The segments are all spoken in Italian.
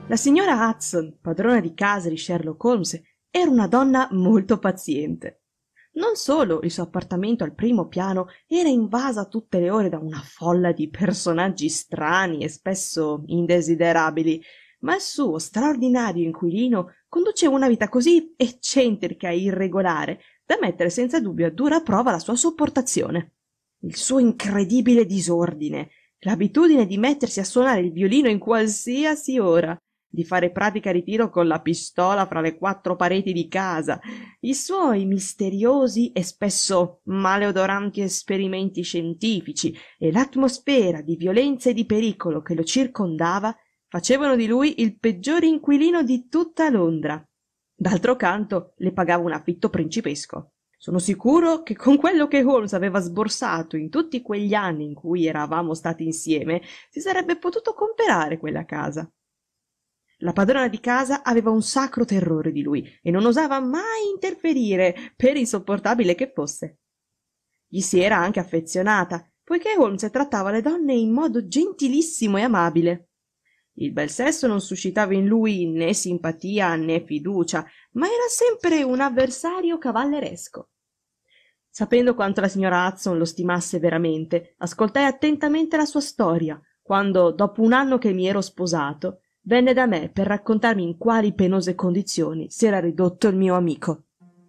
La signora Hudson, padrona di casa di Sherlock Holmes, era una donna molto paziente. Non solo il suo appartamento al primo piano era invaso a tutte le ore da una folla di personaggi strani e spesso indesiderabili, ma il suo straordinario inquilino conduceva una vita così eccentrica e irregolare da mettere senza dubbio a dura prova la sua sopportazione. Il suo incredibile disordine, l'abitudine di mettersi a suonare il violino in qualsiasi ora, di fare pratica di tiro con la pistola fra le quattro pareti di casa, i suoi misteriosi e spesso maleodoranti esperimenti scientifici e l'atmosfera di violenza e di pericolo che lo circondava facevano di lui il peggiore inquilino di tutta Londra. D'altro canto le pagava un affitto principesco. Sono sicuro che con quello che Holmes aveva sborsato in tutti quegli anni in cui eravamo stati insieme si sarebbe potuto comperare quella casa. La padrona di casa aveva un sacro terrore di lui e non osava mai interferire, per insopportabile che fosse. Gli si era anche affezionata, poiché Holmes trattava le donne in modo gentilissimo e amabile. Il bel sesso non suscitava in lui né simpatia né fiducia, ma era sempre un avversario cavalleresco. Sapendo quanto la signora Hudson lo stimasse veramente, ascoltai attentamente la sua storia, quando, dopo un anno che mi ero sposato, venne da me per raccontarmi in quali penose condizioni si era ridotto il mio amico.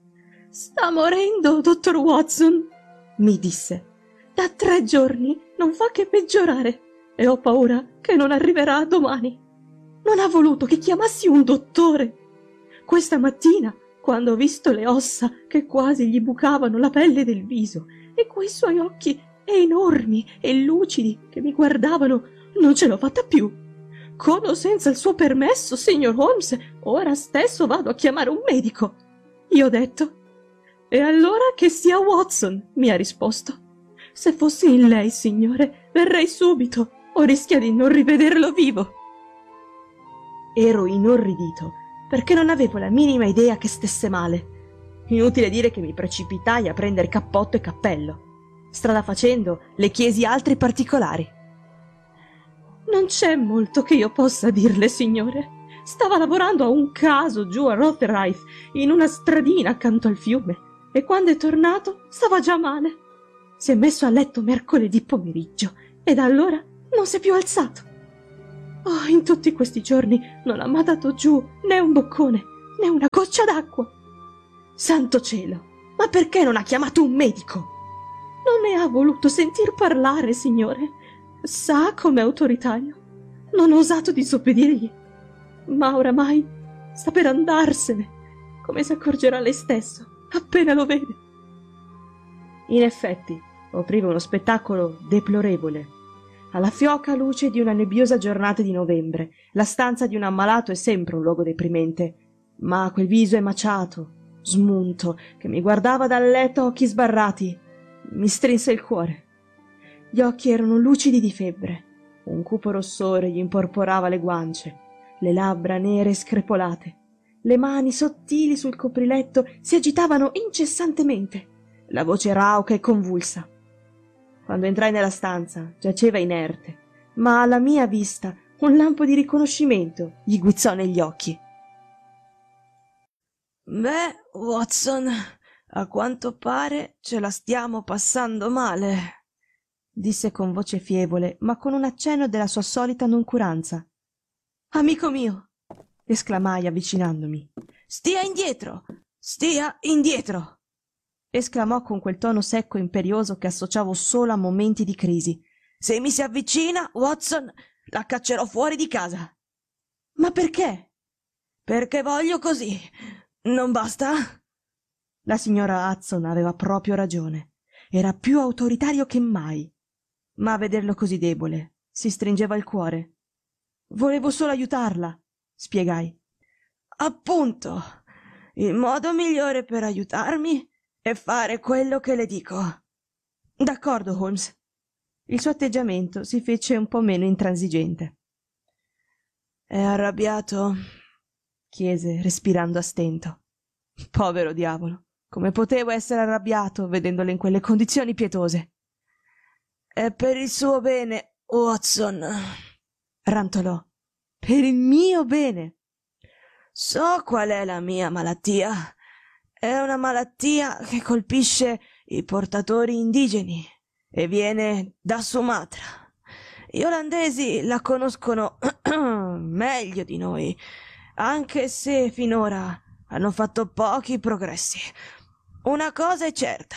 «Sta morendo, dottor Watson», mi disse. «Da 3 giorni non fa che peggiorare e ho paura che non arriverà domani. Non ha voluto che chiamassi un dottore. Questa mattina, quando ho visto le ossa che quasi gli bucavano la pelle del viso e quei suoi occhi enormi e lucidi che mi guardavano, non ce l'ho fatta più. Con o senza il suo permesso, signor Holmes, ora stesso vado a chiamare un medico. Io ho detto. E allora che sia Watson, mi ha risposto. Se fossi in lei, signore, verrei subito, o rischia di non rivederlo vivo. Ero inorridito, perché non avevo la minima idea che stesse male. Inutile dire che mi precipitai a prendere cappotto e cappello. Strada facendo, le chiesi altri particolari. «Non c'è molto che io possa dirle, signore. Stava lavorando a un caso giù a Rotherhithe, in una stradina accanto al fiume, e quando è tornato stava già male. Si è messo a letto mercoledì pomeriggio e da allora non si è più alzato. Oh, in tutti questi giorni non ha mai dato giù né un boccone né una goccia d'acqua. Santo cielo, ma perché non ha chiamato un medico? Non ne ha voluto sentir parlare, signore. Sa com'è autoritario. Non ho osato disobbedirgli. Ma oramai sta per andarsene, come si accorgerà lei stesso appena lo vede». In effetti, offriva uno spettacolo deplorevole. Alla fioca luce di una nebbiosa giornata di novembre, la stanza di un ammalato è sempre un luogo deprimente, ma quel viso emaciato, smunto, che mi guardava dal letto a occhi sbarrati, mi strinse il cuore. Gli occhi erano lucidi di febbre, un cupo rossore gli imporporava le guance, le labbra nere e screpolate, le mani sottili sul copriletto si agitavano incessantemente, la voce rauca e convulsa. Quando entrai nella stanza giaceva inerte, ma alla mia vista un lampo di riconoscimento gli guizzò negli occhi. «Beh, Watson, a quanto pare ce la stiamo passando male», disse con voce fievole, ma con un accenno della sua solita noncuranza. «Amico mio», esclamai avvicinandomi. «Stia indietro! Stia indietro!» esclamò con quel tono secco e imperioso che associavo solo a momenti di crisi. «Se mi si avvicina, Watson, la caccerò fuori di casa». «Ma perché?» «Perché voglio così. Non basta?» La signora Hudson aveva proprio ragione. Era più autoritario che mai. Ma a vederlo così debole si stringeva il cuore. «Volevo solo aiutarla», spiegai. «Appunto, il modo migliore per aiutarmi è fare quello che le dico». «D'accordo, Holmes». Il suo atteggiamento si fece un po' meno intransigente. «È arrabbiato?» chiese, respirando a stento. Povero diavolo, come potevo essere arrabbiato vedendolo in quelle condizioni pietose? «È per il suo bene, Watson», rantolò. per il mio bene. So qual è la mia malattia. È una malattia che colpisce i portatori indigeni e viene da Sumatra. Gli olandesi la conoscono meglio di noi, anche se finora hanno fatto pochi progressi. Una cosa è certa: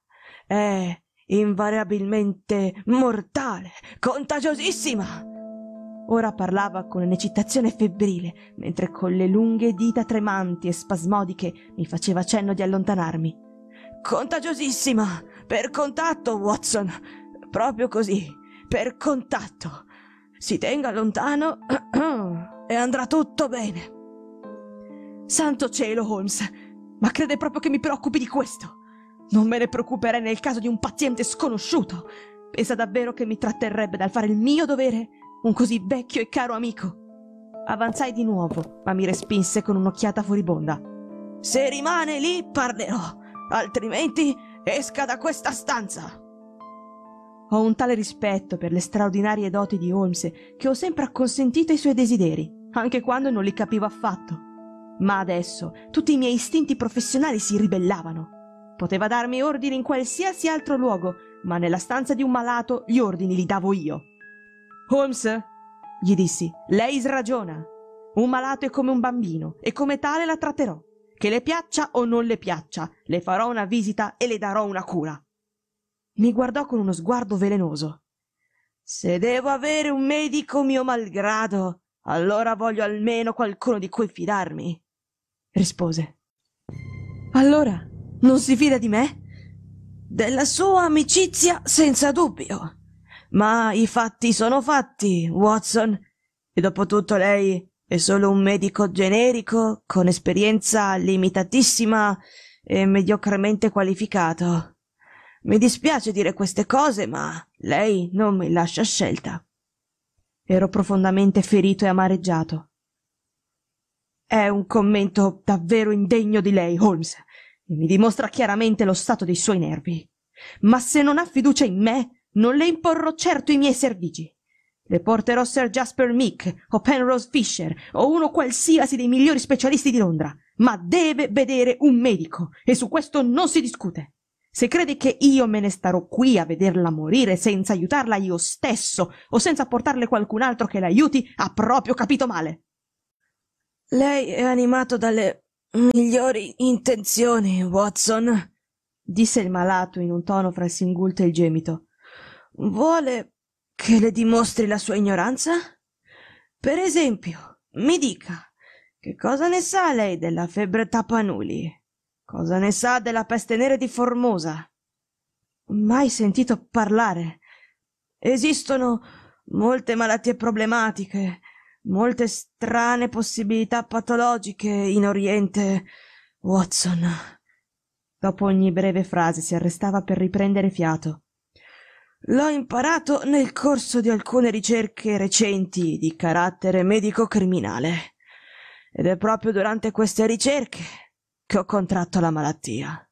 è invariabilmente mortale, contagiosissima. Ora parlava con un'eccitazione febbrile, mentre con le lunghe dita tremanti e spasmodiche mi faceva cenno di allontanarmi. Contagiosissima, per contatto, Watson. Proprio così, per contatto. Si tenga lontano e andrà tutto bene. Santo cielo, Holmes, ma crede proprio che mi preoccupi di questo? Non me ne preoccuperei nel caso di un paziente sconosciuto. Pensa davvero che mi tratterrebbe dal fare il mio dovere un così vecchio e caro amico? Avanzai di nuovo, ma mi respinse con un'occhiata furibonda. Se rimane lì parlerò, altrimenti esca da questa stanza. Ho un tale rispetto per le straordinarie doti di Holmes che ho sempre acconsentito ai suoi desideri, anche quando non li capivo affatto. Ma adesso tutti i miei istinti professionali si ribellavano. Poteva darmi ordini in qualsiasi altro luogo, ma nella stanza di un malato gli ordini li davo io. Holmes, gli dissi, lei sragiona. Un malato è come un bambino e come tale la tratterò. Che le piaccia o non le piaccia, le farò una visita e le darò una cura. Mi guardò con uno sguardo velenoso. Se devo avere un medico mio malgrado, allora voglio almeno qualcuno di cui fidarmi, rispose. Allora, non si fida di me? Della sua amicizia, senza dubbio. Ma i fatti sono fatti, Watson, e dopotutto lei è solo un medico generico, con esperienza limitatissima e mediocremente qualificato. Mi dispiace dire queste cose, ma lei non mi lascia scelta. Ero profondamente ferito e amareggiato. È un commento davvero indegno di lei, Holmes, e mi dimostra chiaramente lo stato dei suoi nervi. Ma se non ha fiducia in me, non le imporrò certo i miei servigi. Le porterò Sir Jasper Meek o Penrose Fisher o uno qualsiasi dei migliori specialisti di Londra, ma deve vedere un medico e su questo non si discute. Se crede che io me ne starò qui a vederla morire senza aiutarla io stesso o senza portarle qualcun altro che l'aiuti, ha proprio capito male. Lei è animato dalle migliori intenzioni, Watson, disse il malato in un tono fra il singulto e il gemito. Vuole che le dimostri la sua ignoranza? Per esempio, mi dica, che cosa ne sa lei della febbre Tapanuli? Cosa ne sa della peste nera di Formosa? Mai sentito parlare. Esistono molte malattie problematiche, molte strane possibilità patologiche in Oriente, Watson. Dopo ogni breve frase si arrestava per riprendere fiato. L'ho imparato nel corso di alcune ricerche recenti di carattere medico-criminale, ed è proprio durante queste ricerche che ho contratto la malattia.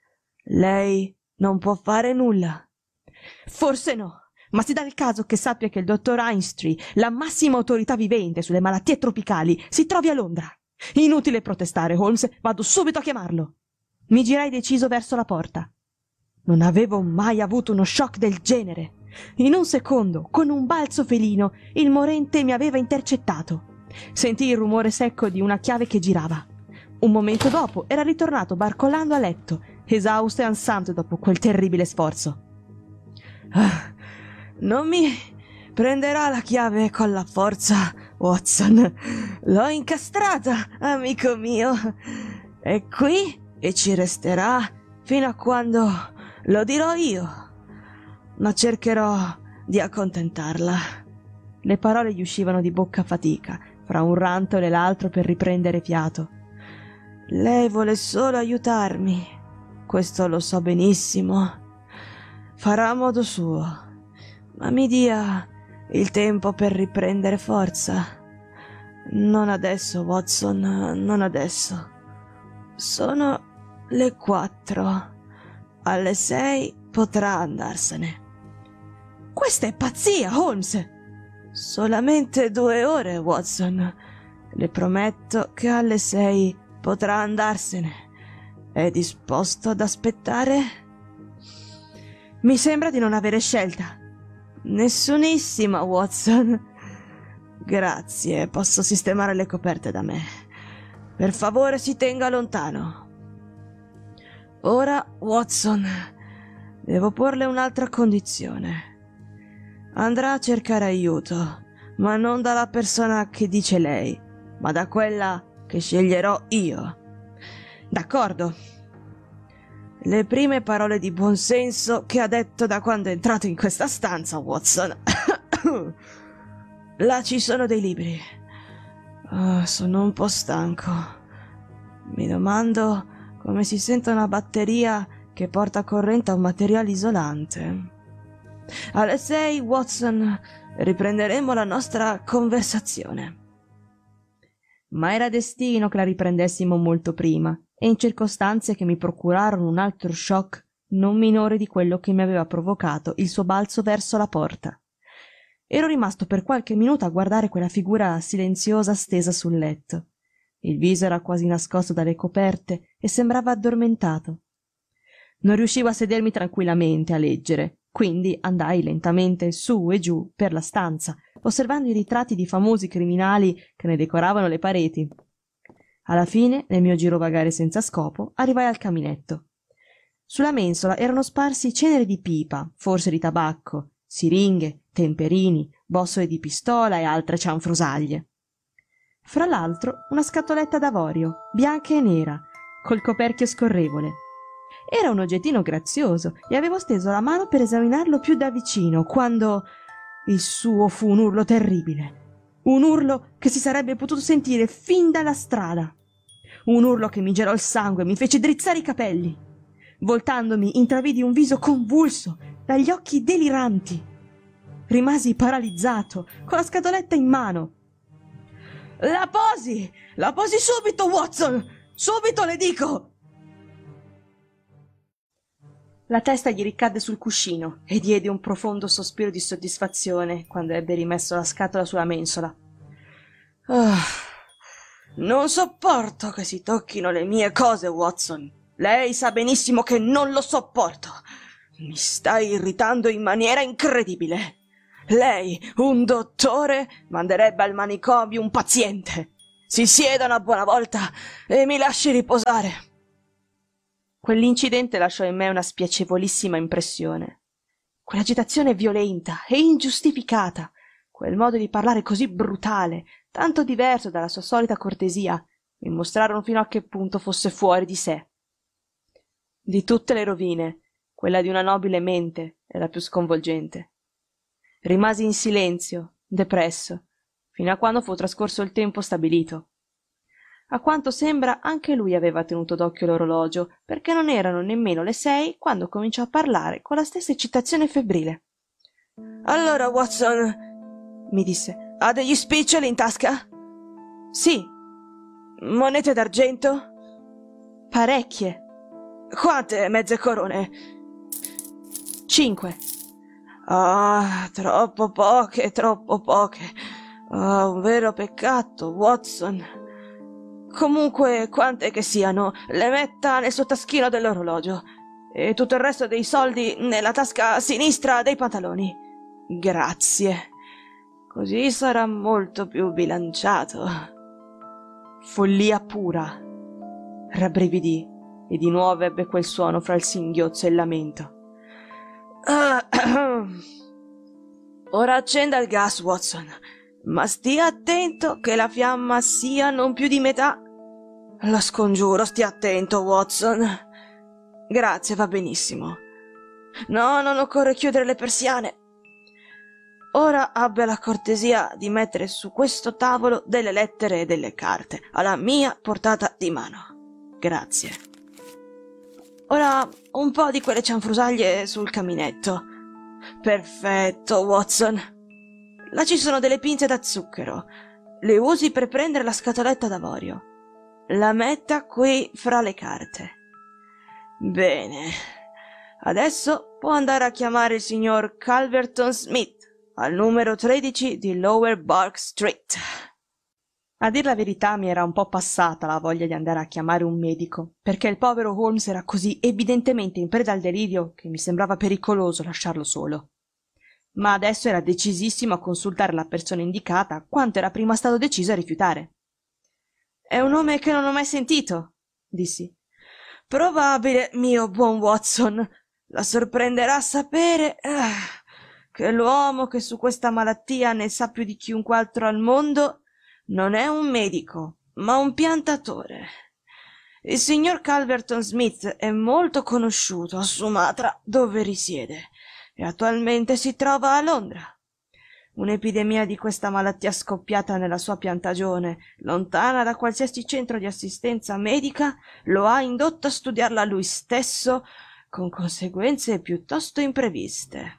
Lei non può fare nulla. Forse no, ma si dà il caso che sappia che il dottor Ainstree, la massima autorità vivente sulle malattie tropicali, si trovi a Londra. Inutile protestare, Holmes, vado subito a chiamarlo. Mi girai deciso verso la porta. Non avevo mai avuto uno shock del genere. In un secondo, con un balzo felino, il morente mi aveva intercettato. Sentii il rumore secco di una chiave che girava. Un momento dopo era ritornato barcollando a letto, esausto e ansante dopo quel terribile sforzo. Non mi prenderà la chiave con la forza, Watson. L'ho incastrata, amico mio. È qui e ci resterà fino a quando lo dirò io. Ma cercherò di accontentarla. Le parole gli uscivano di bocca a fatica, fra un rantolo e l'altro per riprendere fiato. Lei vuole solo aiutarmi, questo lo so benissimo. Farà a modo suo, ma mi dia il tempo per riprendere forza. Non adesso, Watson, non adesso. Sono le 4. Alle 6 potrà andarsene. Questa è pazzia, Holmes! Solamente 2 ore, Watson. Le prometto che alle 6 potrà andarsene. È disposto ad aspettare? Mi sembra di non avere scelta. Nessunissima, Watson. Grazie, posso sistemare le coperte da me. Per favore, si tenga lontano. Ora, Watson, devo porle un'altra condizione. Andrà a cercare aiuto, ma non dalla persona che dice lei, ma da quella che sceglierò io. D'accordo. Le prime parole di buonsenso che ha detto da quando è entrato in questa stanza, Watson. Là ci sono dei libri. Sono un po' stanco. Mi domando come si sente una batteria che porta corrente a un materiale isolante. Alle 6, Watson, riprenderemo la nostra conversazione. Ma era destino che la riprendessimo molto prima, e in circostanze che mi procurarono un altro shock non minore di quello che mi aveva provocato il suo balzo verso la porta. Ero rimasto per qualche minuto a guardare quella figura silenziosa stesa sul letto. Il viso era quasi nascosto dalle coperte e sembrava addormentato. Non riuscivo a sedermi tranquillamente a leggere, quindi andai lentamente su e giù per la stanza, osservando i ritratti di famosi criminali che ne decoravano le pareti. Alla fine, nel mio girovagare senza scopo, arrivai al caminetto. Sulla mensola erano sparsi ceneri di pipa, forse di tabacco, siringhe, temperini, bossole di pistola e altre cianfrusaglie. Fra l'altro una scatoletta d'avorio, bianca e nera, col coperchio scorrevole. Era un oggettino grazioso e avevo steso la mano per esaminarlo più da vicino, quando il suo fu un urlo terribile. Un urlo che si sarebbe potuto sentire fin dalla strada. Un urlo che mi gelò il sangue e mi fece drizzare i capelli. Voltandomi intravidi un viso convulso, dagli occhi deliranti. Rimasi paralizzato, con la scatoletta in mano. La posi! La posi subito, Watson! Subito, le dico! La testa gli ricadde sul cuscino e diede un profondo sospiro di soddisfazione quando ebbe rimesso la scatola sulla mensola. Non sopporto che si tocchino le mie cose, Watson. Lei sa benissimo che non lo sopporto. Mi stai irritando in maniera incredibile. Lei, un dottore, manderebbe al manicomio un paziente. Si sieda una buona volta e mi lasci riposare. Quell'incidente lasciò in me una spiacevolissima impressione. Quell'agitazione violenta e ingiustificata, quel modo di parlare così brutale, tanto diverso dalla sua solita cortesia, mi mostrarono fino a che punto fosse fuori di sé. Di tutte le rovine, quella di una nobile mente è la più sconvolgente. Rimasi in silenzio, depresso, fino a quando fu trascorso il tempo stabilito. A quanto sembra anche lui aveva tenuto d'occhio l'orologio, perché non erano nemmeno le 6 quando cominciò a parlare con la stessa eccitazione febbrile. «Allora, Watson», mi disse, «ha degli spiccioli in tasca?» «Sì». «Monete d'argento?» «Parecchie». «Quante mezze corone?» «5». «Ah, troppo poche, troppo poche. Ah, un vero peccato, Watson. Comunque, quante che siano, le metta nel suo taschino dell'orologio e tutto il resto dei soldi nella tasca sinistra dei pantaloni. Grazie. Così sarà molto più bilanciato». Follia pura. Rabbrividì e di nuovo ebbe quel suono fra il singhiozzo e il lamento. Ora accenda il gas, Watson, ma stia attento che la fiamma sia non più di metà. La scongiuro, stia attento, Watson. Grazie, va benissimo. No, non occorre chiudere le persiane. Ora abbia la cortesia di mettere su questo tavolo delle lettere e delle carte, alla mia portata di mano. Grazie. Ora un po' di quelle cianfrusaglie sul caminetto. Perfetto, Watson. Là ci sono delle pinze da zucchero. Le usi per prendere la scatoletta d'avorio. La metta qui fra le carte. Bene. Adesso può andare a chiamare il signor Calverton Smith. al numero 13 di Lower Bark Street. A dir la verità mi era un po' passata la voglia di andare a chiamare un medico, perché il povero Holmes era così evidentemente in preda al delirio che mi sembrava pericoloso lasciarlo solo. Ma adesso era decisissimo a consultare la persona indicata, quanto era prima stato deciso a rifiutare. «È un nome che non ho mai sentito», dissi. «Probabile, mio buon Watson. La sorprenderà sapere che l'uomo che su questa malattia ne sa più di chiunque altro al mondo non è un medico, ma un piantatore. Il signor Calverton Smith è molto conosciuto a Sumatra, dove risiede, e attualmente si trova a Londra. Un'epidemia di questa malattia scoppiata nella sua piantagione, lontana da qualsiasi centro di assistenza medica, lo ha indotto a studiarla lui stesso, con conseguenze piuttosto impreviste.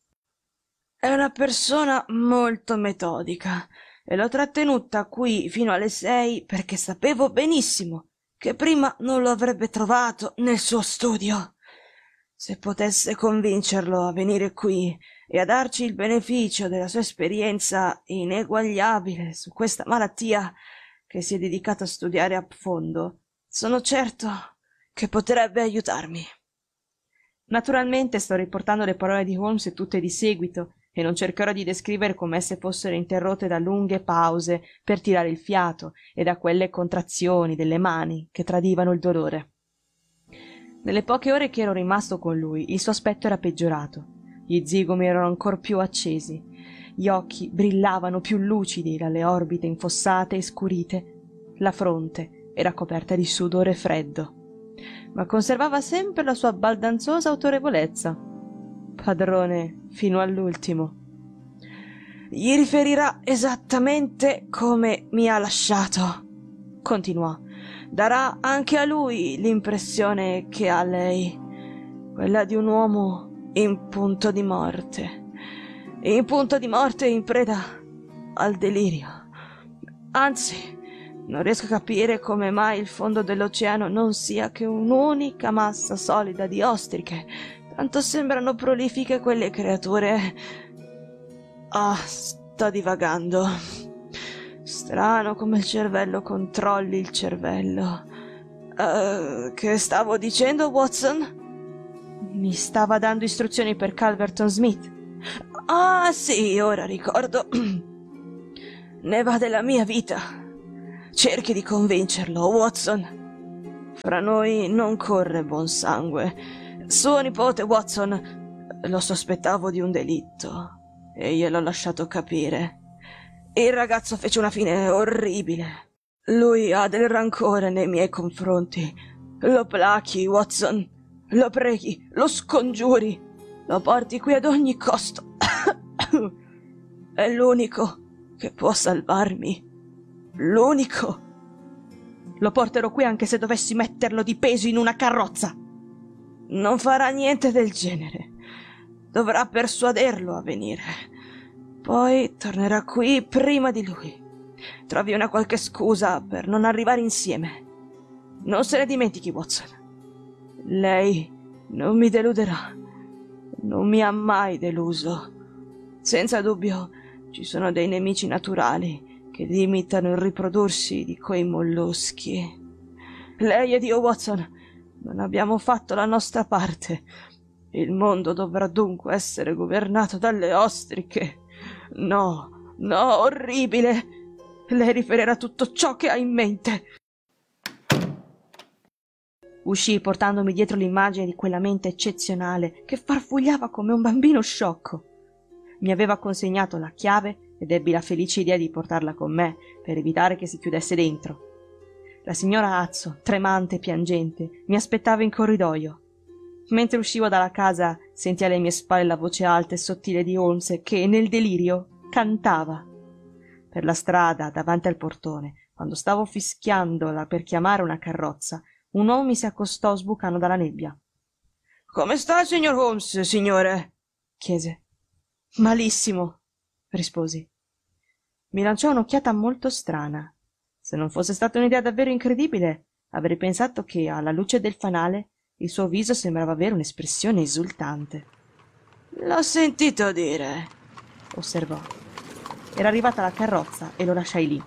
È una persona molto metodica, e l'ho trattenuta qui fino alle 6 perché sapevo benissimo che prima non lo avrebbe trovato nel suo studio. Se potesse convincerlo a venire qui e a darci il beneficio della sua esperienza ineguagliabile su questa malattia che si è dedicato a studiare a fondo, sono certo che potrebbe aiutarmi. Naturalmente sto riportando le parole di Holmes tutte di seguito, e non cercherò di descrivere come esse fossero interrotte da lunghe pause per tirare il fiato e da quelle contrazioni delle mani che tradivano il dolore. Nelle poche ore che ero rimasto con lui, il suo aspetto era peggiorato. Gli zigomi erano ancor più accesi, gli occhi brillavano più lucidi dalle orbite infossate e scurite, la fronte era coperta di sudore freddo, ma conservava sempre la sua baldanzosa autorevolezza. Padrone fino all'ultimo. Gli riferirà esattamente come mi ha lasciato, continuò. Darà anche a lui l'impressione che ha lei, quella di un uomo in punto di morte in preda al delirio. Anzi, non riesco a capire come mai il fondo dell'oceano non sia che un'unica massa solida di ostriche. Tanto sembrano prolifiche quelle creature. Sto divagando. Strano come il cervello controlli il cervello. Che stavo dicendo, Watson? Mi stava dando istruzioni per Calverton Smith. Ah, sì, ora ricordo. Ne va della mia vita. Cerchi di convincerlo, Watson. Fra noi non corre buon sangue. Suo nipote, Watson, lo sospettavo di un delitto e gliel'ho lasciato capire. Il ragazzo fece una fine orribile. Lui ha del rancore nei miei confronti. Lo plachi, Watson. Lo preghi, lo scongiuri, lo porti qui ad ogni costo. È l'unico che può salvarmi. L'unico. Lo porterò qui anche se dovessi metterlo di peso in una carrozza. Non farà niente del genere. Dovrà persuaderlo a venire. Poi tornerà qui prima di lui. Trovi una qualche scusa per non arrivare insieme. Non se ne dimentichi, Watson. Lei non mi deluderà. Non mi ha mai deluso. Senza dubbio ci sono dei nemici naturali che limitano il riprodursi di quei molluschi. Lei ed io, Watson, non abbiamo fatto la nostra parte. Il mondo dovrà dunque essere governato dalle ostriche. No, orribile. Lei riferirà tutto ciò che ha in mente. Uscii portandomi dietro l'immagine di quella mente eccezionale che farfugliava come un bambino sciocco. Mi aveva consegnato la chiave ed ebbi la felice idea di portarla con me per evitare che si chiudesse dentro. La signora Azzo, tremante e piangente, mi aspettava in corridoio. Mentre uscivo dalla casa sentii alle mie spalle la voce alta e sottile di Holmes che, nel delirio, cantava. Per la strada, davanti al portone, quando stavo fischiandola per chiamare una carrozza, un uomo mi si accostò sbucando dalla nebbia. «Come sta il signor Holmes, signore?» chiese. «Malissimo», risposi. Mi lanciò un'occhiata molto strana. Se non fosse stata un'idea davvero incredibile, avrei pensato che, alla luce del fanale, il suo viso sembrava avere un'espressione esultante. «L'ho sentito dire. osservò. Era arrivata la carrozza e lo lasciai lì.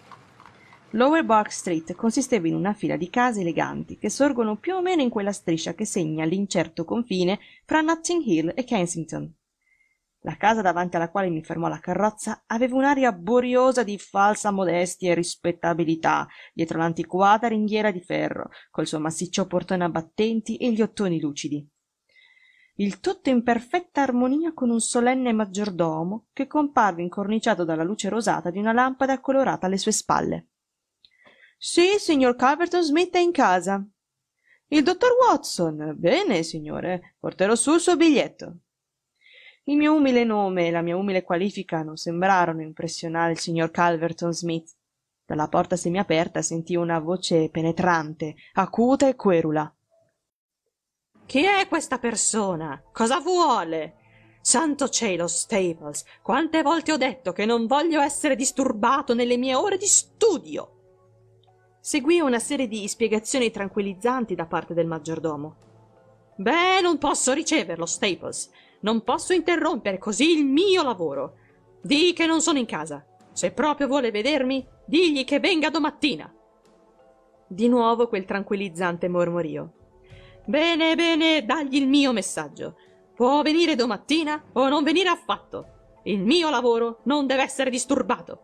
Lower Bark Street consisteva in una fila di case eleganti che sorgono più o meno in quella striscia che segna l'incerto confine fra Notting Hill e Kensington. La casa davanti alla quale mi fermò la carrozza aveva un'aria boriosa di falsa modestia e rispettabilità dietro l'antiquata ringhiera di ferro, col suo massiccio portone a battenti e gli ottoni lucidi. Il tutto in perfetta armonia con un solenne maggiordomo che comparve incorniciato dalla luce rosata di una lampada colorata alle sue spalle. «Sì, signor Calverton Smith è in casa». «Il dottor Watson? Bene, signore, porterò su il suo biglietto». Il mio umile nome e la mia umile qualifica non sembrarono impressionare il signor Calverton Smith. Dalla porta semiaperta sentii una voce penetrante, acuta e querula. «Chi è questa persona? Cosa vuole? Santo cielo, Staples, quante volte ho detto che non voglio essere disturbato nelle mie ore di studio!» Seguì una serie di spiegazioni tranquillizzanti da parte del maggiordomo. «Beh, non posso riceverlo, Staples. Non posso interrompere così il mio lavoro. Dì che non sono in casa. Se proprio vuole vedermi, digli che venga domattina». Di nuovo quel tranquillizzante mormorio. «Bene, bene, dagli il mio messaggio. Può venire domattina o non venire affatto. Il mio lavoro non deve essere disturbato».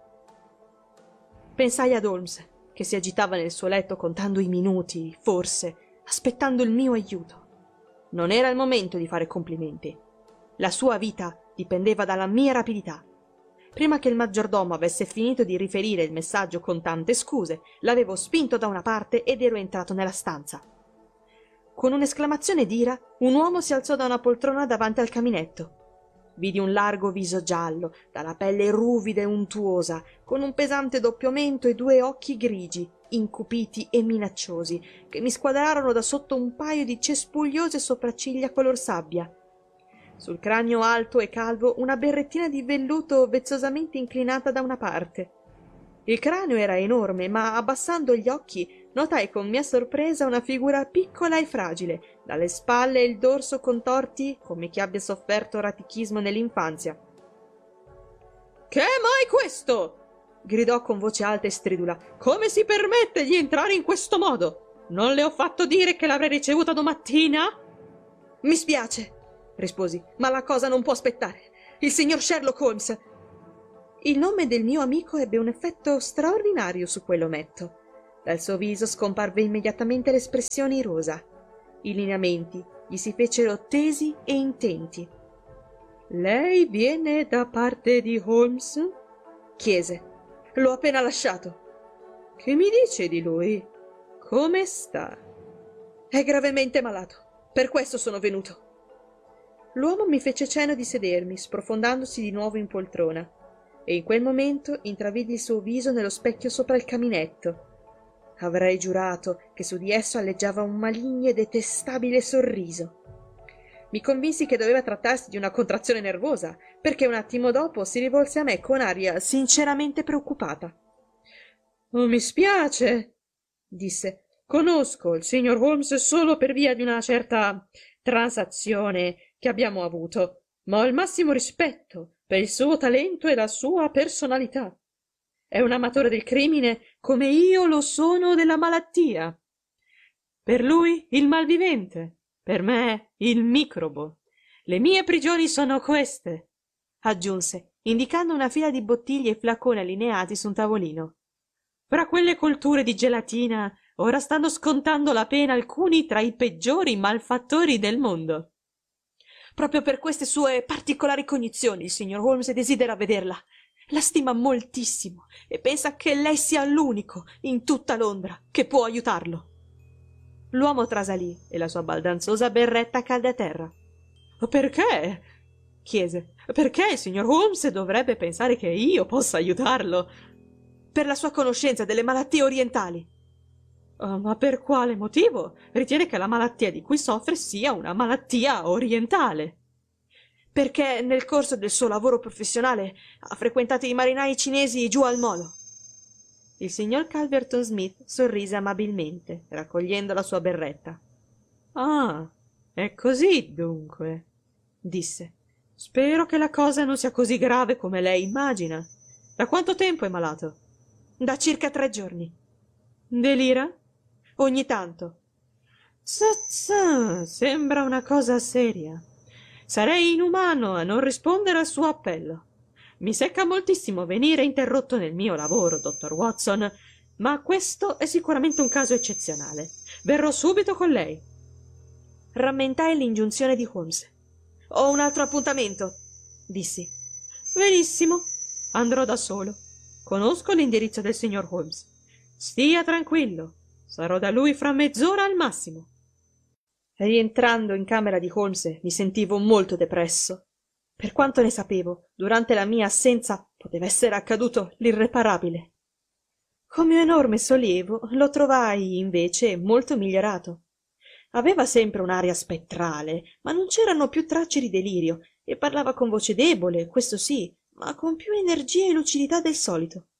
Pensai ad Holmes, che si agitava nel suo letto contando i minuti, forse, aspettando il mio aiuto. Non era il momento di fare complimenti. La sua vita dipendeva dalla mia rapidità. Prima che il maggiordomo avesse finito di riferire il messaggio con tante scuse, l'avevo spinto da una parte ed ero entrato nella stanza. Con un'esclamazione d'ira, un uomo si alzò da una poltrona davanti al caminetto. Vidi un largo viso giallo, dalla pelle ruvida e untuosa, con un pesante doppio mento e 2 occhi grigi, incupiti e minacciosi, che mi squadrarono da sotto un paio di cespugliose sopracciglia color sabbia. Sul cranio alto e calvo una berrettina di velluto vezzosamente inclinata da una parte. Il cranio era enorme, ma abbassando gli occhi notai con mia sorpresa una figura piccola e fragile, dalle spalle e il dorso contorti come chi abbia sofferto ratichismo nell'infanzia. «Che è mai questo?» gridò con voce alta e stridula. «Come si permette di entrare in questo modo? Non le ho fatto dire che l'avrei ricevuta domattina?» «Mi spiace», risposi, «ma la cosa non può aspettare. Il signor Sherlock Holmes». Il nome del mio amico ebbe un effetto straordinario su quell'ometto. Dal suo viso scomparve immediatamente l'espressione irosa. I lineamenti gli si fecero tesi e intenti. «Lei viene da parte di Holmes?» chiese. «L'ho appena lasciato». «Che mi dice di lui? Come sta?» «È gravemente malato. Per questo sono venuto». L'uomo mi fece cenno di sedermi, sprofondandosi di nuovo in poltrona, e in quel momento intravidi il suo viso nello specchio sopra il caminetto. Avrei giurato che su di esso alleggiava un maligno e detestabile sorriso. Mi convinsi che doveva trattarsi di una contrazione nervosa, perché un attimo dopo si rivolse a me con aria sinceramente preoccupata. «Oh, mi spiace», disse. «Conosco il signor Holmes solo per via di una certa transazione che abbiamo avuto, ma ho il massimo rispetto per il suo talento e la sua personalità. È un amatore del crimine come io lo sono della malattia. Per lui il malvivente, per me il microbo. Le mie prigioni sono queste», aggiunse, indicando una fila di bottiglie e flaconi allineati su un tavolino. «Fra quelle colture di gelatina ora stanno scontando la pena alcuni tra i peggiori malfattori del mondo. Proprio per queste sue particolari cognizioni il signor Holmes desidera vederla. La stima moltissimo e pensa che lei sia l'unico in tutta Londra che può aiutarlo». L'uomo trasalì e la sua baldanzosa berretta cadde a terra. «Perché?» chiese. «Perché il signor Holmes dovrebbe pensare che io possa aiutarlo?» «Per la sua conoscenza delle malattie orientali». «Oh, ma per quale motivo ritiene che la malattia di cui soffre sia una malattia orientale?» «Perché nel corso del suo lavoro professionale ha frequentato i marinai cinesi giù al molo». Il signor Calverton Smith sorrise amabilmente, raccogliendo la sua berretta. «Ah, è così dunque», disse. Spero che la cosa non sia così grave come lei immagina. Da quanto tempo è malato? Da circa 3 giorni. Delira? Ogni tanto. Sembra una cosa seria. Sarei inumano a non rispondere al suo appello. Mi secca moltissimo venire interrotto nel mio lavoro, dottor Watson, ma questo è sicuramente un caso eccezionale. Verrò subito con lei. Rammentai l'ingiunzione di Holmes. Ho un altro appuntamento, dissi. Benissimo, andrò da solo. Conosco l'indirizzo del signor Holmes. Stia tranquillo, sarò da lui fra mezz'ora al massimo. Rientrando in camera di Holmes mi sentivo molto depresso. Per quanto ne sapevo, durante la mia assenza poteva essere accaduto l'irreparabile. Con mio enorme sollievo lo trovai invece molto migliorato. Aveva sempre un'aria spettrale, ma non c'erano più tracce di delirio, e parlava con voce debole, questo sì, ma con più energia e lucidità del solito.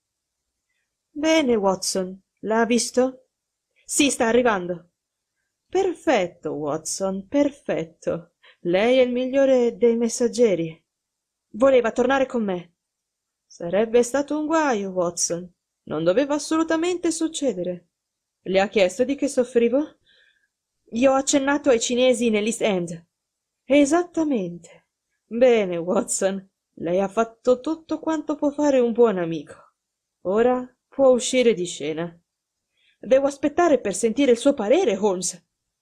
Bene, Watson, l'ha visto? Sì, sta arrivando. Perfetto, Watson, perfetto. Lei è il migliore dei messaggeri. Voleva tornare con me. Sarebbe stato un guaio, Watson. Non doveva assolutamente succedere. Le ha chiesto di che soffrivo? Gli ho accennato ai cinesi nell'East End. Esattamente. Bene, Watson. Lei ha fatto tutto quanto può fare un buon amico. Ora può uscire di scena. Devo aspettare per sentire il suo parere, Holmes.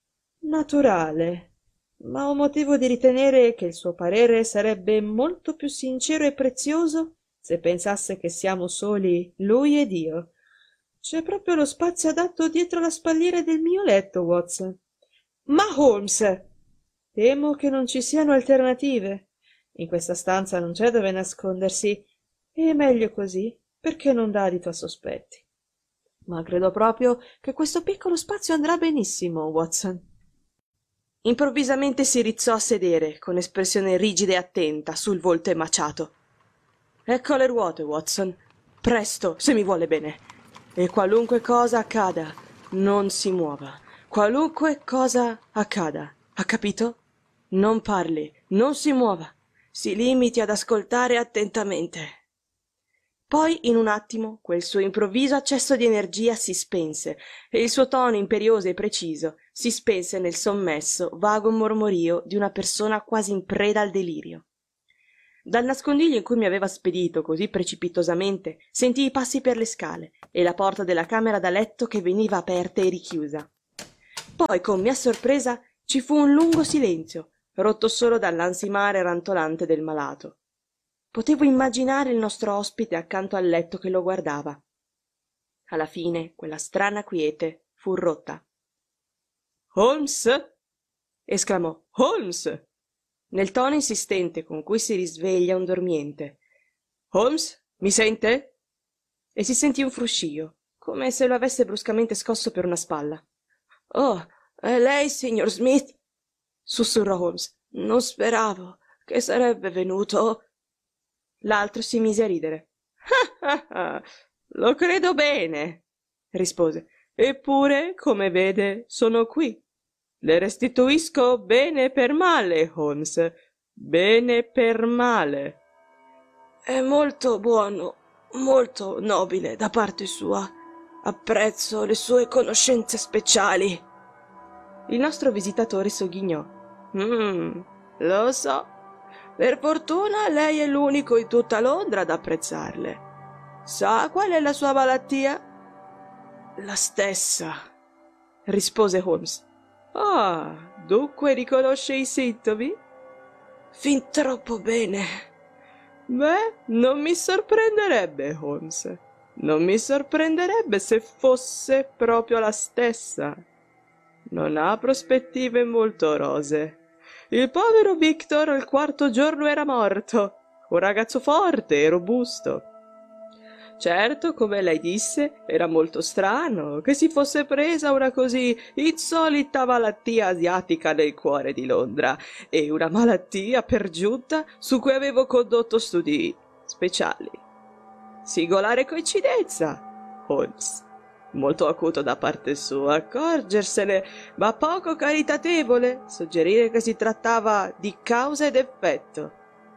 Naturale, ma ho motivo di ritenere che il suo parere sarebbe molto più sincero e prezioso se pensasse che siamo soli lui ed io. C'è proprio lo spazio adatto dietro la spalliera del mio letto, Watson. Ma Holmes! Temo che non ci siano alternative. In questa stanza non c'è dove nascondersi. È meglio così, perché non dà adito a sospetti. Ma credo proprio che questo piccolo spazio andrà benissimo, Watson. Improvvisamente si rizzò a sedere, con espressione rigida e attenta, sul volto emaciato. Ecco le ruote, Watson. Presto, se mi vuole bene. E qualunque cosa accada, non si muova. Qualunque cosa accada, ha capito? Non parli, non si muova. Si limiti ad ascoltare attentamente. Poi, in un attimo, quel suo improvviso accesso di energia si spense e il suo tono imperioso e preciso si spense nel sommesso, vago mormorio di una persona quasi in preda al delirio. Dal nascondiglio in cui mi aveva spedito così precipitosamente sentii i passi per le scale e la porta della camera da letto che veniva aperta e richiusa. Poi, con mia sorpresa, ci fu un lungo silenzio, rotto solo dall'ansimare rantolante del malato. Potevo immaginare il nostro ospite accanto al letto che lo guardava. Alla fine quella strana quiete fu rotta. «Holmes!» esclamò. «Holmes!» nel tono insistente con cui si risveglia un dormiente. «Holmes, mi sente?» E si sentì un fruscio, come se lo avesse bruscamente scosso per una spalla. «Oh, è lei, signor Smith?» sussurrò Holmes. «Non speravo che sarebbe venuto...» L'altro si mise a ridere. «Lo credo bene», rispose. «Eppure, come vede, sono qui. Le restituisco bene per male, Holmes, bene per male». «È molto buono, molto nobile da parte sua. Apprezzo le sue conoscenze speciali». Il nostro visitatore sogghignò. Lo so. Per fortuna lei è l'unico in tutta Londra ad apprezzarle. Sa qual è la sua malattia?» «La stessa», rispose Holmes. «Ah, dunque riconosce i sintomi?» «Fin troppo bene». «Beh, non mi sorprenderebbe, Holmes. Non mi sorprenderebbe se fosse proprio la stessa. Non ha prospettive molto rosee. Il povero Victor al 4° giorno era morto, un ragazzo forte e robusto. Certo, come lei disse, era molto strano che si fosse presa una così insolita malattia asiatica nel cuore di Londra, e una malattia per giunta su cui avevo condotto studi speciali. Singolare coincidenza, Holmes. Molto acuto da parte sua accorgersene, ma poco caritatevole suggerire che si trattava di causa ed effetto.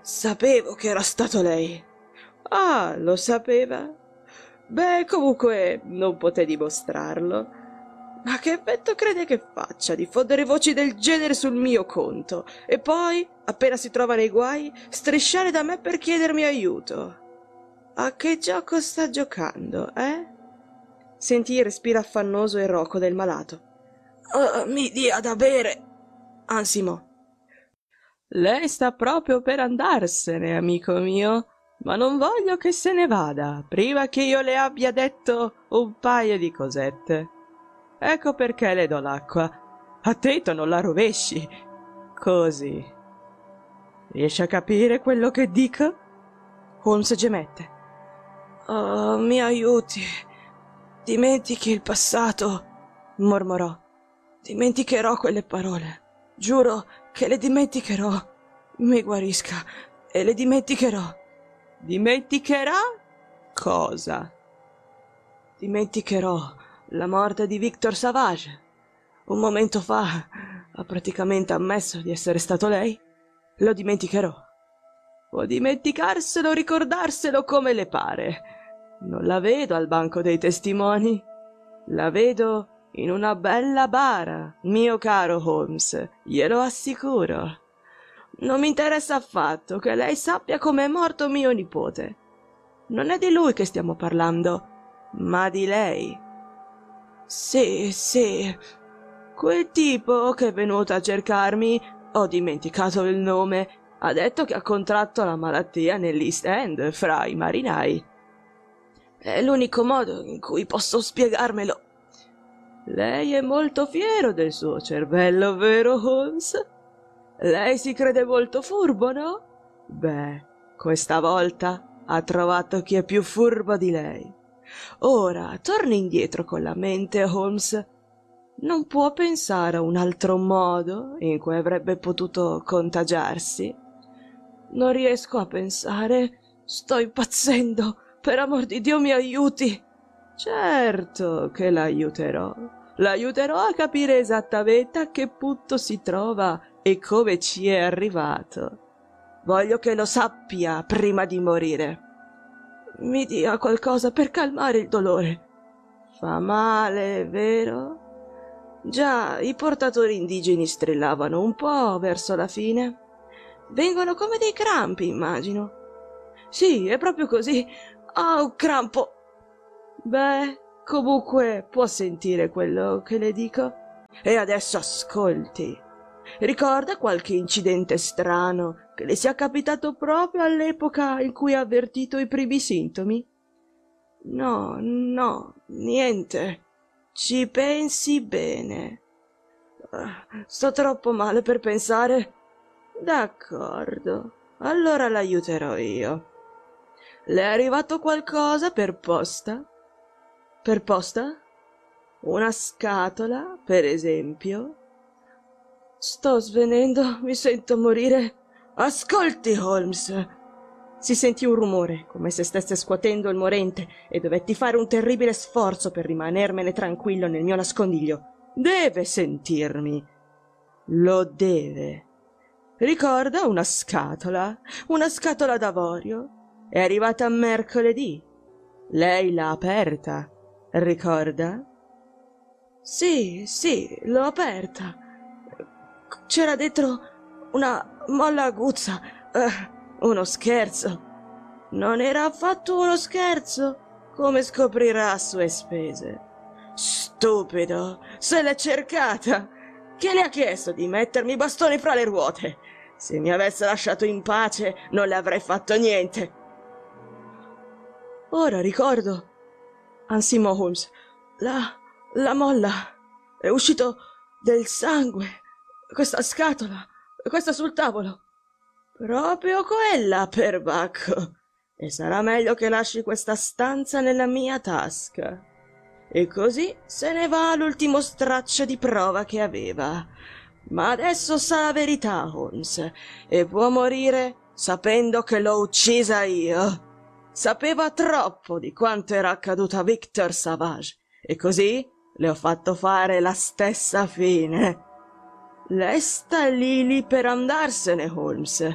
Sapevo che era stato lei. Ah, lo sapeva? Beh, comunque non poté dimostrarlo. Ma che effetto crede che faccia diffondere voci del genere sul mio conto e poi, appena si trova nei guai, strisciare da me per chiedermi aiuto? A che gioco sta giocando, eh? Sentì il respiro affannoso e roco del malato. Mi dia da bere, ansimò. Lei sta proprio per andarsene, amico mio, ma non voglio che se ne vada prima che io le abbia detto un paio di cosette. Ecco perché le do l'acqua. Attento, non la rovesci. Così. Riesci a capire quello che dico? Holmes gemette. Oh, mi aiuti. Dimentichi il passato, mormorò. Dimenticherò quelle parole. Giuro che le dimenticherò. Mi guarisca e le dimenticherò. Dimenticherà? Cosa? Dimenticherò la morte di Victor Savage. Un momento fa ha praticamente ammesso di essere stato lei. Lo dimenticherò. Può dimenticarselo o ricordarselo come le pare. Non la vedo al banco dei testimoni. La vedo in una bella bara, mio caro Holmes, glielo assicuro. Non mi interessa affatto che lei sappia com'è morto mio nipote. Non è di lui che stiamo parlando, ma di lei. Sì. Quel tipo che è venuto a cercarmi, ho dimenticato il nome, ha detto che ha contratto la malattia nell'East End fra i marinai. È l'unico modo in cui posso spiegarmelo. Lei è molto fiero del suo cervello, vero Holmes? Lei si crede molto furbo, no? Beh, questa volta ha trovato chi è più furbo di lei. Ora, torni indietro con la mente, Holmes. Non può pensare a un altro modo in cui avrebbe potuto contagiarsi? Non riesco a pensare. Sto impazzendo. Per amor di Dio, mi aiuti. Certo che l'aiuterò. L'aiuterò a capire esattamente a che punto si trova e come ci è arrivato. Voglio che lo sappia prima di morire. Mi dia qualcosa per calmare il dolore. Fa male, vero? Già, i portatori indigeni strillavano un po' verso la fine. Vengono come dei crampi, immagino. Sì, è proprio così. Ah, un crampo. Beh, comunque può sentire quello che le dico. E adesso ascolti. Ricorda qualche incidente strano che le sia capitato proprio all'epoca in cui ha avvertito i primi sintomi? No, niente. Ci pensi bene. Sto troppo male per pensare. D'accordo, allora l'aiuterò io. Le è arrivato qualcosa per posta? Per posta? Una scatola, per esempio? Sto svenendo, mi sento morire. Ascolti, Holmes. Si sentì un rumore, come se stesse scuotendo il morente, e dovetti fare un terribile sforzo per rimanermene tranquillo nel mio nascondiglio. Deve sentirmi. Lo deve. Ricorda una scatola d'avorio. È arrivata mercoledì. Lei l'ha aperta, ricorda? Sì, l'ho aperta. C'era dentro una molla aguzza. Uno scherzo. Non era affatto uno scherzo, come scoprirà a sue spese. Stupido, se l'è cercata. Chi le ha chiesto di mettermi i bastoni fra le ruote? Se mi avesse lasciato in pace non le avrei fatto niente. Ora ricordo, ansimò Holmes, la molla. È uscito del sangue. Questa scatola, questa sul tavolo. Proprio quella, perbacco. E sarà meglio che lasci questa stanza nella mia tasca. E così se ne va l'ultimo straccio di prova che aveva. Ma adesso sa la verità, Holmes, e può morire sapendo che l'ho uccisa io. Sapeva troppo di quanto era accaduto a Victor Savage, e così le ho fatto fare la stessa fine. Lei sta lì per andarsene, Holmes.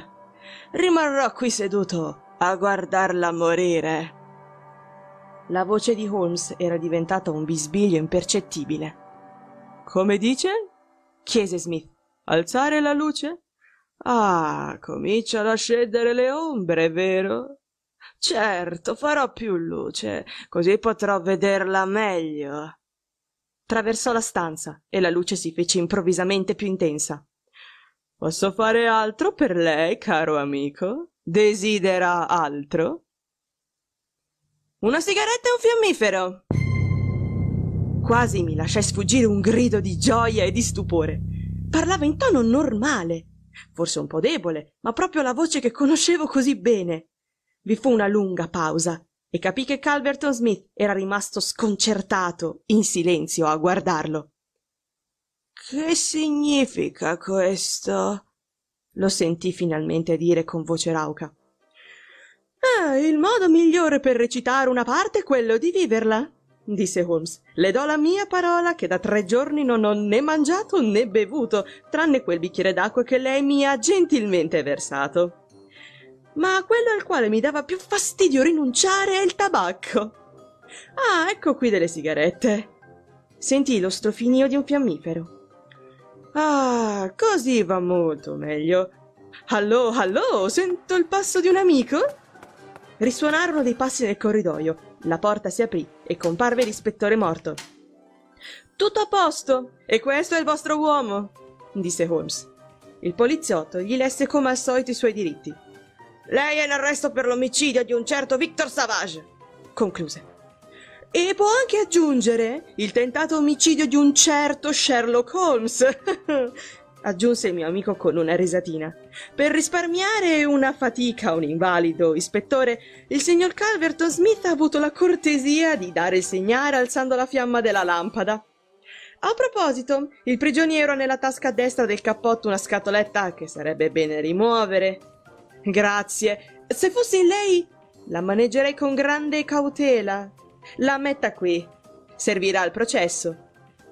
Rimarrò qui seduto a guardarla morire. La voce di Holmes era diventata un bisbiglio impercettibile. Come dice? Chiese Smith. Alzare la luce? Ah, cominciano a scendere le ombre, vero? Certo, farò più luce, così potrò vederla meglio. Traversò la stanza e la luce si fece improvvisamente più intensa. Posso fare altro per lei, caro amico? Desidera altro? Una sigaretta e un fiammifero! Quasi mi lasciai sfuggire un grido di gioia e di stupore. Parlava in tono normale, forse un po' debole, ma proprio la voce che conoscevo così bene. Vi fu una lunga pausa e capì che Culverton Smith era rimasto sconcertato, in silenzio, a guardarlo. «Che significa questo?» lo sentì finalmente dire con voce rauca. Il modo migliore per recitare una parte è quello di viverla, disse Holmes. Le do la mia parola che da 3 giorni non ho né mangiato né bevuto, tranne quel bicchiere d'acqua che lei mi ha gentilmente versato. Ma quello al quale mi dava più fastidio rinunciare è il tabacco. Ecco qui delle sigarette. Sentì lo strofinio di un fiammifero. Così va molto meglio. Allò, sento il passo di un amico? Risuonarono dei passi nel corridoio. La porta si aprì e comparve l'ispettore Morton. Tutto a posto, e questo è il vostro uomo, disse Holmes. Il poliziotto gli lesse come al solito i suoi diritti. Lei è in arresto per l'omicidio di un certo Victor Savage, concluse. E può anche aggiungere il tentato omicidio di un certo Sherlock Holmes, aggiunse il mio amico con una risatina. Per risparmiare una fatica a un invalido, ispettore, il signor Culverton Smith ha avuto la cortesia di dare il segnale alzando la fiamma della lampada. A proposito, il prigioniero ha nella tasca destra del cappotto una scatoletta che sarebbe bene rimuovere. Grazie. Se fossi lei, la maneggerei con grande cautela. La metta qui. Servirà al processo.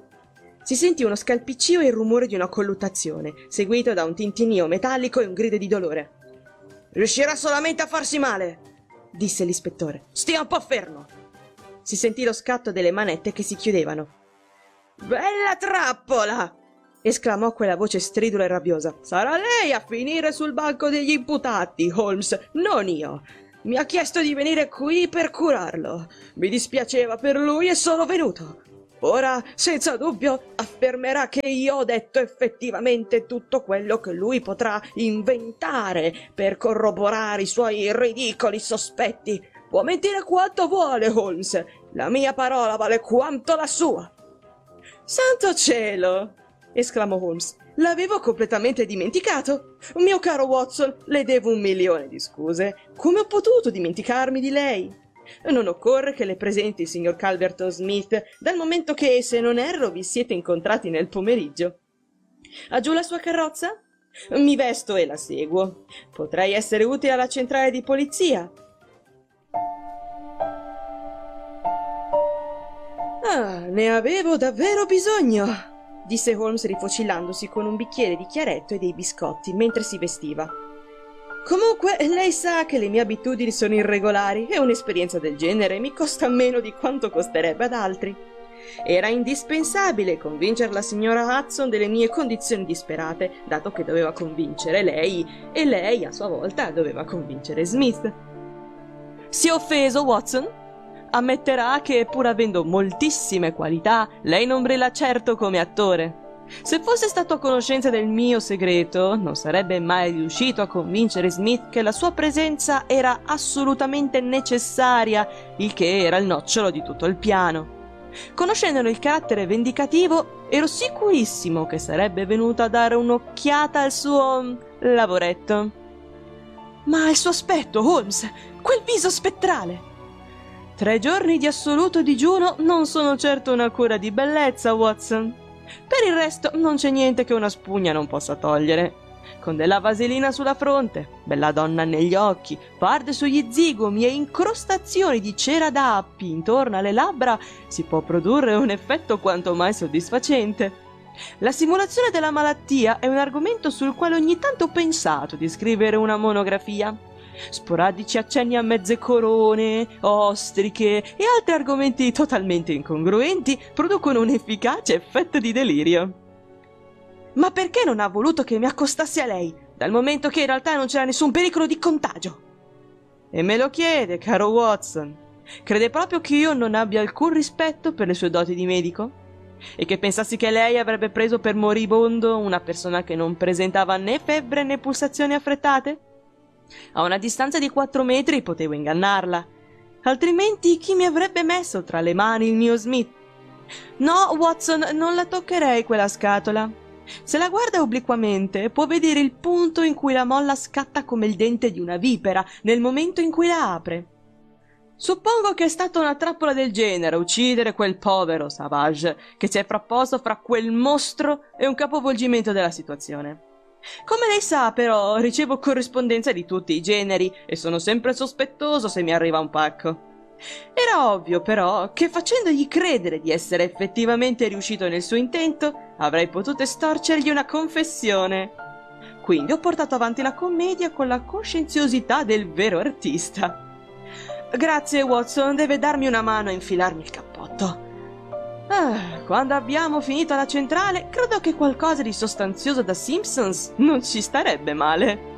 Si sentì uno scalpiccio e il rumore di una colluttazione, seguito da un tintinnio metallico e un grido di dolore. Riuscirà solamente a farsi male, disse l'ispettore. Stia un po' fermo. Si sentì lo scatto delle manette che si chiudevano. Bella trappola! Esclamò quella voce stridula e rabbiosa. Sarà lei a finire sul banco degli imputati, Holmes, non io. Mi ha chiesto di venire qui per curarlo. Mi dispiaceva per lui e sono venuto. Ora, senza dubbio, affermerà che io ho detto effettivamente tutto quello che lui potrà inventare per corroborare i suoi ridicoli sospetti. Può mentire quanto vuole, Holmes. La mia parola vale quanto la sua. Santo cielo! Esclamò Holmes. L'avevo completamente dimenticato. Mio caro Watson, le devo 1.000.000 di scuse. Come ho potuto dimenticarmi di lei? Non occorre che le presenti il signor Culverton Smith, dal momento che, se non erro, vi siete incontrati nel pomeriggio. Ha giù la sua carrozza? Mi vesto e la seguo. Potrei essere utile alla centrale di polizia. Ne avevo davvero bisogno, disse Holmes rifocillandosi con un bicchiere di chiaretto e dei biscotti mentre si vestiva. Comunque, lei sa che le mie abitudini sono irregolari e un'esperienza del genere mi costa meno di quanto costerebbe ad altri. Era indispensabile convincere la signora Hudson delle mie condizioni disperate, dato che doveva convincere lei e lei, a sua volta, doveva convincere Smith. Si è offeso, Watson? Ammetterà che, pur avendo moltissime qualità, lei non brilla certo come attore. Se fosse stato a conoscenza del mio segreto, non sarebbe mai riuscito a convincere Smith che la sua presenza era assolutamente necessaria, il che era il nocciolo di tutto il piano. Conoscendone il carattere vendicativo, ero sicurissimo che sarebbe venuto a dare un'occhiata al suo lavoretto. Ma il suo aspetto, Holmes, quel viso spettrale! 3 giorni di assoluto digiuno non sono certo una cura di bellezza, Watson. Per il resto non c'è niente che una spugna non possa togliere. Con della vaselina sulla fronte, bella donna negli occhi, parde sugli zigomi e incrostazioni di cera d'appi intorno alle labbra si può produrre un effetto quanto mai soddisfacente. La simulazione della malattia è un argomento sul quale ogni tanto ho pensato di scrivere una monografia. Sporadici accenni a mezze corone, ostriche e altri argomenti totalmente incongruenti producono un efficace effetto di delirio. Ma perché non ha voluto che mi accostassi a lei, dal momento che in realtà non c'era nessun pericolo di contagio? E me lo chiede, caro Watson. Crede proprio che io non abbia alcun rispetto per le sue doti di medico? E che pensassi che lei avrebbe preso per moribondo una persona che non presentava né febbre né pulsazioni affrettate? A una distanza di 4 metri potevo ingannarla. Altrimenti chi mi avrebbe messo tra le mani il mio Smith? No, Watson, non la toccherei quella scatola. Se la guarda obliquamente può vedere il punto in cui la molla scatta come il dente di una vipera nel momento in cui la apre. Suppongo che è stata una trappola del genere uccidere quel povero Savage che si è frapposto fra quel mostro e un capovolgimento della situazione. Come lei sa, però, ricevo corrispondenza di tutti i generi e sono sempre sospettoso se mi arriva un pacco. Era ovvio, però, che facendogli credere di essere effettivamente riuscito nel suo intento, avrei potuto estorcergli una confessione. Quindi ho portato avanti la commedia con la coscienziosità del vero artista. Grazie, Watson, deve darmi una mano a infilarmi il cappotto. Quando abbiamo finito la centrale, credo che qualcosa di sostanzioso da Simpsons non ci starebbe male.